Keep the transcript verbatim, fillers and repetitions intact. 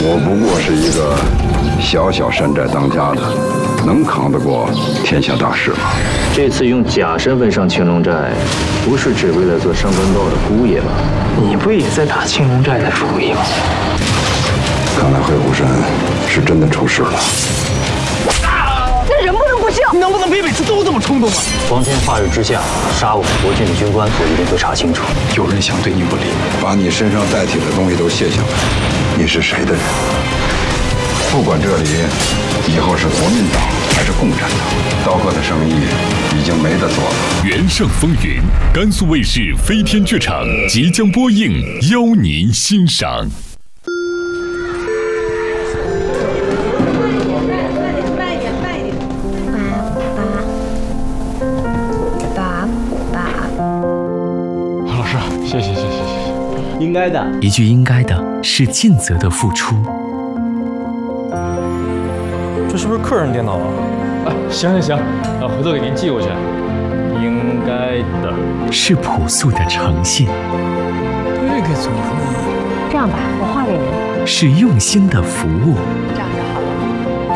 我不过是一个小小山寨当家的，能扛得过天下大事吗？ 这次用假身份上青龙寨，不是只为了做上官豹的姑爷吧？ 你不也在打青龙寨的主意吗？ 看来会虎山是真的出事了。 那人不能不信， 你能不能别每次都这么冲动啊？ 光天化日之下杀我们国郡的军官，我一定会查清楚。 有人想对你不利， 把你身上带铁的东西都卸下来。你是谁的人？不管这里以后是国民党还是共产党，刀哥的生意已经没得做了。 原上风云，甘肃卫视飞天剧场即将播映，邀您欣赏。 老师，谢谢谢谢谢谢。 应该的， 一句应该的是尽责的付出。 这是不是客人电脑啊？啊，行行行，啊，回头给您寄过去。应该的， 是朴素的诚信。 这个怎么？ 这样吧，我画给您。 是用心的服务。 这样就好。